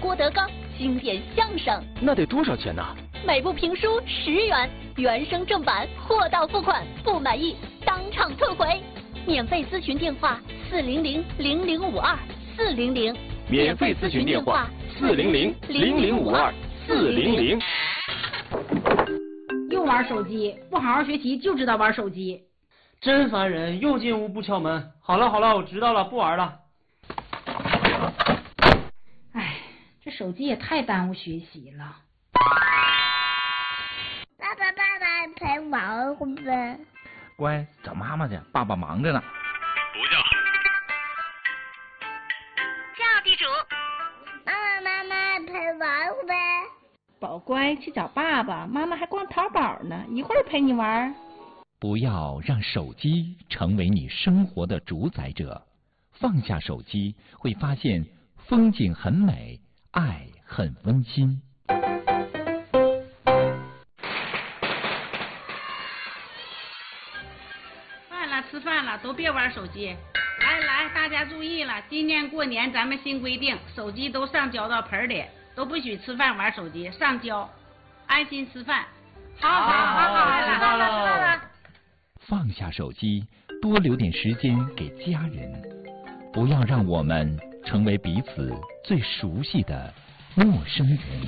郭德纲经典相声。 那得多少钱呢？ 每部评书10元，原声正版，货到付款，不满意当场退回。免费咨询电话400-0052-400。 免费咨询电话400-0052-400。 又玩手机，不好好学习就知道玩手机， 真烦人！又进屋不敲门。好了好了，我知道了，不玩了。 哎，这手机也太耽误学习了。 爸爸陪玩会不会？ 乖，找妈妈去，爸爸忙着呢。 不叫。 叫地主。妈妈陪玩会不会？ 宝乖，去找爸爸，妈妈还逛淘宝呢，一会儿陪你玩。 不要让手机成为你生活的主宰者，放下手机，会发现风景很美，爱很温馨。 吃饭了，都别玩手机。来，大家注意了，今年过年咱们新规定，手机都上交到盆里，都不许吃饭玩手机，上交，安心吃饭。好， 知道了。 放下手机，多留点时间给家人，不要让我们成为彼此最熟悉的陌生人。